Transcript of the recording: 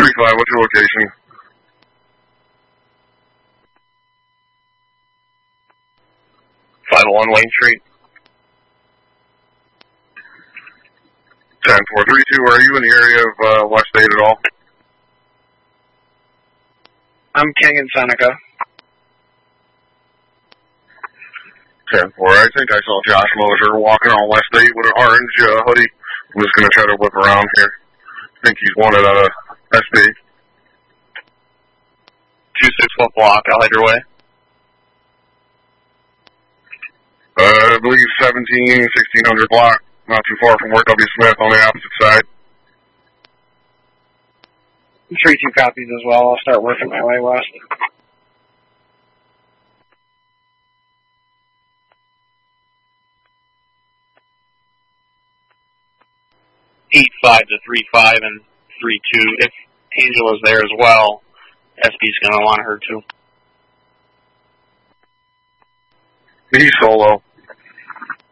3-5, what's your location? (501) Wayne Street. 10-4-3-2, are you in the area of West 8 at all? I'm King in Seneca. 10-4, I think I saw Josh Moser walking on West 8 with an orange hoodie. I'm just going to try to whip around here. I think he's wanted out of SB. 261 block, I'll head your way. I believe 1600 block, not too far from where W. Smith on the opposite side. 3-2 copies as well. I'll start working my way west. (8-5 to 3-5 and 3-2). If Angel is there as well, SB's going to want her to. He's solo.